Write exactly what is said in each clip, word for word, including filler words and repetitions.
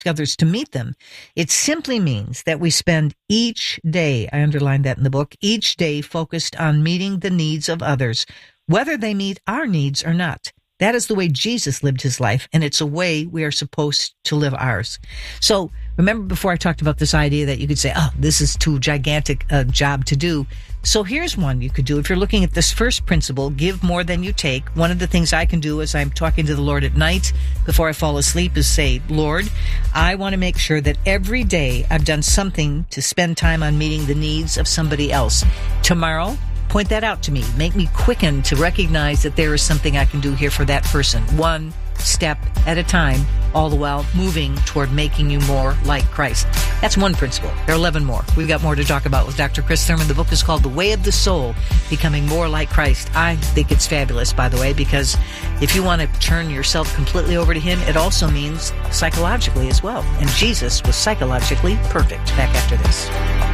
others to meet them. It simply means that we spend each day, I underlined that in the book, each day focused on meeting the needs of others, whether they meet our needs or not. That is the way Jesus lived his life, and it's a way we are supposed to live ours. So remember before I talked about this idea that you could say, oh, this is too gigantic a job to do. So here's one you could do. If you're looking at this first principle, give more than you take. One of the things I can do as I'm talking to the Lord at night before I fall asleep is say, Lord, I want to make sure that every day I've done something to spend time on meeting the needs of somebody else. Tomorrow, point that out to me. Make me quicken to recognize that there is something I can do here for that person. One step at a time, all the while moving toward making you more like Christ. That's one principle. There are eleven more. We've got more to talk about with Doctor Chris Thurman. The book is called The Way of the Soul, Becoming More Like Christ. I think it's fabulous, by the way, because if you want to turn yourself completely over to him, it also means psychologically as well. And Jesus was psychologically perfect. Back after this.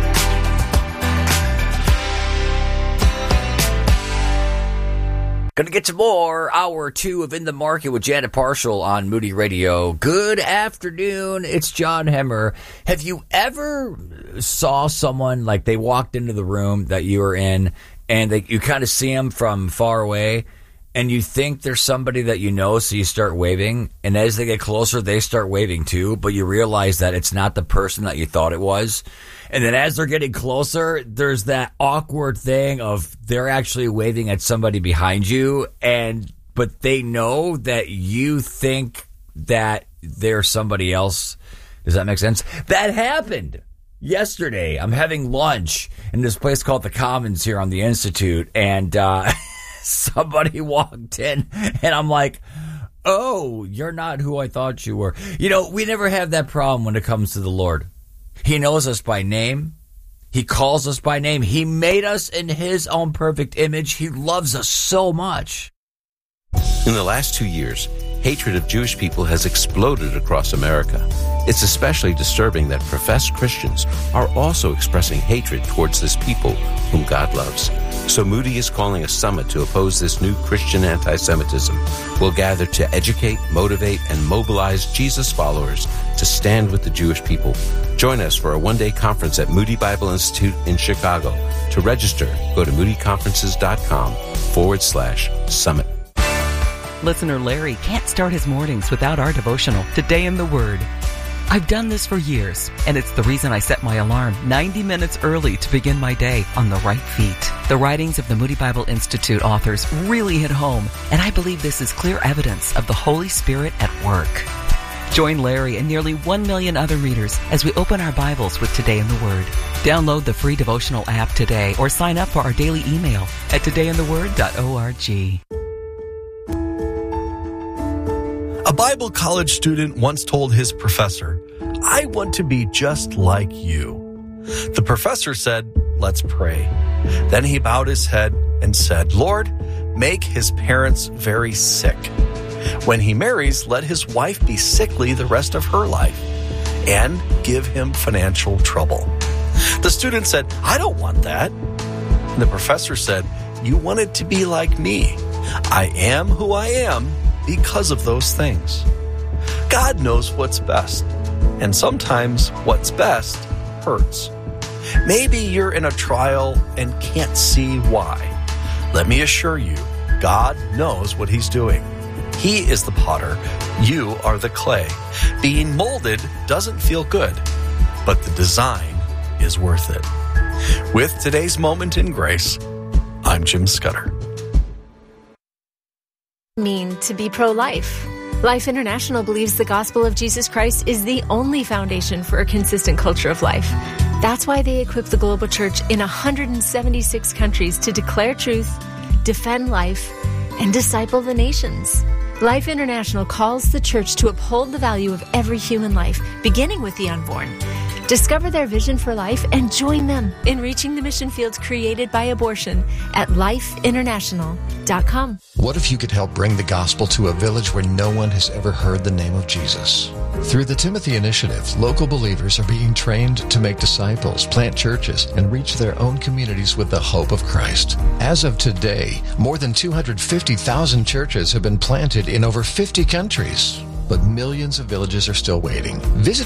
Going to get to more hour two of In the Market with Janet Parshall on Moody Radio. Good afternoon. It's John Hemmer. Have you ever saw someone like they walked into the room that you were in and they, you kind of see them from far away and you think there's somebody that you know, so you start waving, and as they get closer, they start waving too, but you realize that it's not the person that you thought it was. And then as they're getting closer, there's that awkward thing of they're actually waving at somebody behind you, and but they know that you think that they're somebody else. Does that make sense? That happened yesterday. I'm having lunch in this place called the Commons here on the Institute, and uh, somebody walked in, and I'm like, oh, you're not who I thought you were. You know, we never have that problem when it comes to the Lord. He knows us by name. He calls us by name. He made us in his own perfect image. He loves us so much. In the last two years, hatred of Jewish people has exploded across America. It's especially disturbing that professed Christians are also expressing hatred towards this people whom God loves. So Moody is calling a summit to oppose this new Christian anti-Semitism. We'll gather to educate, motivate, and mobilize Jesus followers to stand with the Jewish people. Join us for a one-day conference at Moody Bible Institute in Chicago. To register, go to moodyconferences.com forward slash summit. Listener Larry can't start his mornings without our devotional, Today in the Word. I've done this for years, and it's the reason I set my alarm ninety minutes early to begin my day on the right feet. The writings of the Moody Bible Institute authors really hit home, and I believe this is clear evidence of the Holy Spirit at work. Join Larry and nearly one million other readers as we open our Bibles with Today in the Word. Download the free devotional app today or sign up for our daily email at today in the word dot org. A Bible college student once told his professor, I want to be just like you. The professor said, let's pray. Then he bowed his head and said, Lord, make his parents very sick. When he marries, let his wife be sickly the rest of her life and give him financial trouble. The student said, I don't want that. And the professor said, you want it to be like me. I am who I am because of those things. God knows what's best, and sometimes what's best hurts. Maybe you're in a trial and can't see why. Let me assure you, God knows what he's doing. He is the potter. You are the clay. Being molded doesn't feel good, but the design is worth it. With today's Moment in Grace, I'm Jim Scudder. Mean to be pro-life. Life International believes the gospel of Jesus Christ is the only foundation for a consistent culture of life. That's why they equip the global church in one hundred seventy-six countries to declare truth, defend life, and disciple the nations. Life International calls the church to uphold the value of every human life, beginning with the unborn. Discover their vision for life and join them in reaching the mission fields created by abortion at life international dot com. What if you could help bring the gospel to a village where no one has ever heard the name of Jesus? Through the Timothy Initiative, local believers are being trained to make disciples, plant churches, and reach their own communities with the hope of Christ. As of today, more than two hundred fifty thousand churches have been planted in over fifty countries. but millions of villages are still waiting. Visit